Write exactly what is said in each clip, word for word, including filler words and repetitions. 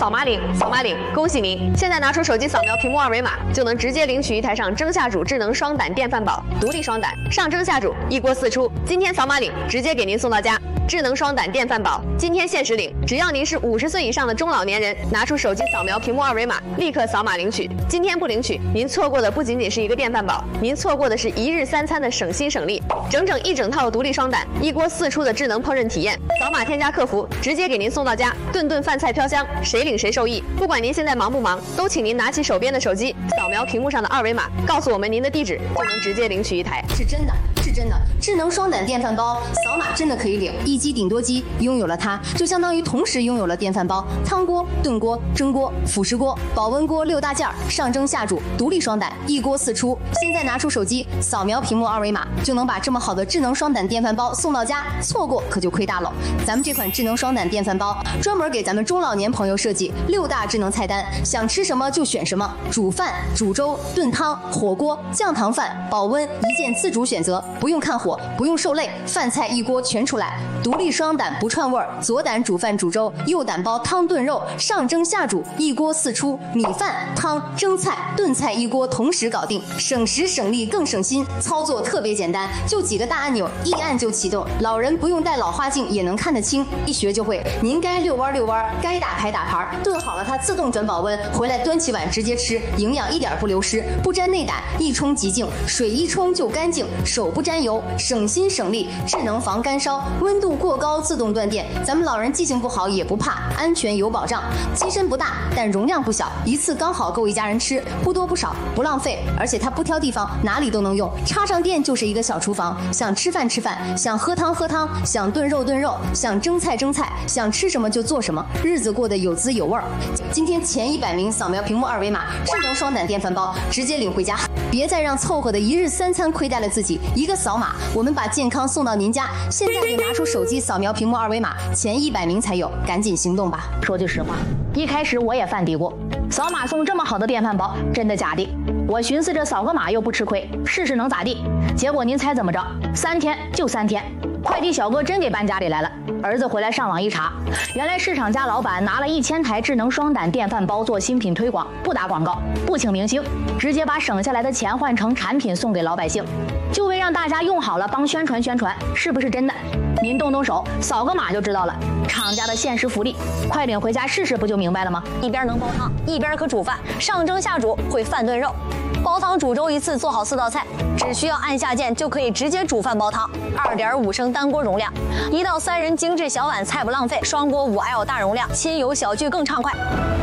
扫码领，扫码领，恭喜您！现在拿出手机扫描屏幕二维码，就能直接领取一台上蒸下煮智能双胆电饭煲，独立双胆，上蒸下煮，一锅四出。今天扫码领，直接给您送到家。 智能双胆电饭煲，今天限时领，只要您是五十岁以上的中老年人，拿出手机扫描屏幕二维码，立刻扫码领取。今天不领取，您错过的不仅仅是一个电饭煲，您错过的是一日三餐的省心省力，整整一整套独立双胆，一锅四出的智能烹饪体验。扫码添加客服，直接给您送到家，顿顿饭菜飘香，谁领谁受益。不管您现在忙不忙，都请您拿起手边的手机，扫描屏幕上的二维码，告诉我们您的地址，就能直接领取一台。 是真的，是真的，智能双胆电饭煲，扫码真的可以领。一机顶多机，拥有了它，就相当于同时拥有了电饭煲、汤锅、炖锅、蒸锅、辅食锅、保温锅六大件儿，上蒸下煮，独立双胆，一锅四出。现在拿出手机，扫描屏幕二维码，就能把这么好的智能双胆电饭煲送到家，错过可就亏大了。咱们这款智能双胆电饭煲专门给咱们中老年朋友设计六大智能菜单，想吃什么就选什么，煮饭、煮粥、炖汤、火锅、酱糖饭、保温，一键自主选择，不用看火，不用受累，饭菜一锅全出来。独立双胆不串味儿，左胆煮饭煮粥，右胆煲汤炖肉，上蒸下煮，一锅四出，米饭、汤、蒸菜、炖菜一锅同时搞定，省时省力更省心，操作特别简单，就几个大按钮，一按就启动，老人不用戴老花镜也能看得清，一学就会。您该遛弯遛弯，该打牌打牌，炖好了它自动转保温，回来端起碗直接吃，营养一点不流失，不沾内胆，一冲即净，水一冲就干净，手不沾油，省心省力，智能防干烧，温度过高自动断电，咱们老人记性不好也不怕，安全有保障。机身不大，但容量不小，一次刚好够一家人吃，不多不少，不浪费，而且它不挑地方，哪里都能用，插上电就是一个小厨房，想吃饭吃饭，想喝汤喝汤，想炖肉炖肉，想蒸菜蒸菜，想吃什么就做什么，日子过得有滋有味儿。今天前一百名扫描屏幕二维码，智能双胆电饭煲直接领回家，别再让凑合的一日三餐亏待了自己，一个扫码，我们把健康送到您家。现在就拿出手机扫描屏幕二维码，前一百名才有，赶紧行动吧。 说句实话，一开始我也犯嘀咕，扫码送这么好的电饭煲，真的假的？我寻思着扫个码又不吃亏，试试能咋地？结果您猜怎么着？三天就三天，快递小哥真给搬家里来了。儿子回来上网一查，原来市场家老板拿了一千台智能双胆电饭煲做新品推广，不打广告，不请明星，直接把省下来的钱换成产品送给老百姓，就为让大家用好了帮宣传宣传，是不是真的？您动动手，扫个码就知道了。厂家的限时福利，快领回家试试，不就明白了吗？ 一边能煲汤，一边可煮饭，上蒸下煮会饭炖肉。煲汤煮粥一次做好四道菜，只需要按下键就可以直接煮饭煲汤。二点五升单锅容量，一到三人精致小碗菜不浪费。双锅五 L 大容量，亲友小聚更畅快。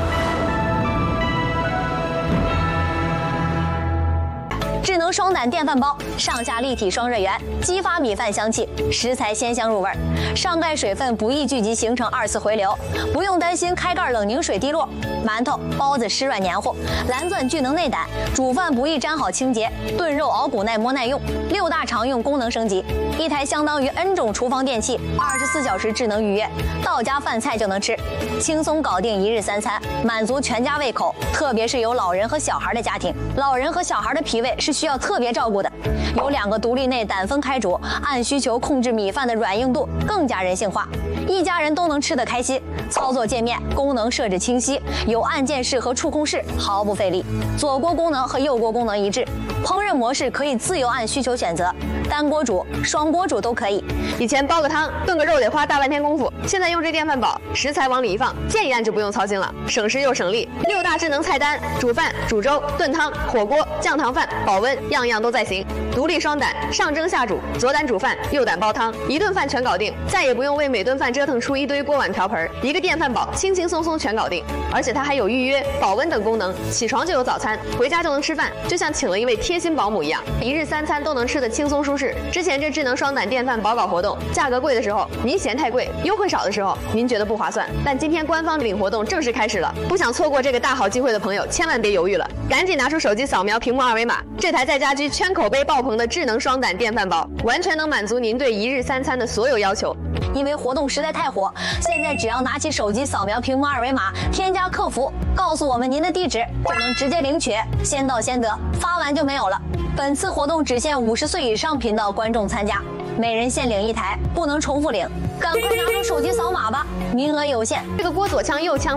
智能双胆电饭煲，上下立体双热源，激发米饭香气，食材鲜香入味。上盖水分不易聚集形成二次回流，不用担心开盖冷凝水滴落。馒头、包子湿软黏糊，蓝钻聚能内胆，煮饭不易粘好清洁，炖肉熬骨耐磨耐用。六大常用功能升级，一台相当于 N 种厨房电器，二十四小时智能预约，到家饭菜就能吃，轻松搞定一日三餐，满足全家胃口。特别是有老人和小孩的家庭，老人和小孩的脾胃是需要特别照顾的。有两个独立内胆分开煮，按需求控制米饭的软硬度，更加人性化，一家人都能吃得开心。操作界面功能设置清晰，有按键式和触控式，毫不费力。左锅功能和右锅功能一致，烹饪模式可以自由按需求选择，单锅煮、双锅煮都可以。 以前煲个汤、炖个肉得花大半天功夫，现在用这电饭煲，食材往里一放，键一按就不用操心了，省时又省力。六大智能菜单，煮饭、煮粥、炖汤、火锅、酱糖饭、保温，样样都在行。独立双胆，上蒸下煮，左胆煮饭，右胆煲汤，一顿饭全搞定，再也不用为每顿饭折腾出一堆锅碗瓢盆，一个电饭煲轻轻松松全搞定。而且它还有预约、保温等功能，起床就有早餐，回家就能吃饭，就像请了一位贴心保姆一样，一日三餐都能吃得轻松舒适。之前这智能双胆电饭煲搞活动，价格贵的时候您嫌太贵，优惠少的时候您觉得不划算，但今天官方领活动正式开始了，不想错过这个大好机会的朋友千万别犹豫了，赶紧拿出手机扫描屏幕二维码，这台在家居圈口碑爆棚的智能双胆电饭煲，完全能满足您对一日三餐的所有要求。 因为活动实在太火，现在只要拿起手机扫描屏幕二维码，添加客服，告诉我们您的地址，就能直接领取，先到先得，发完就没有了。本次活动只限五十岁以上频道观众参加，每人限领一台，不能重复领，赶快拿出手机扫码吧，名额有限。 这个锅左枪右枪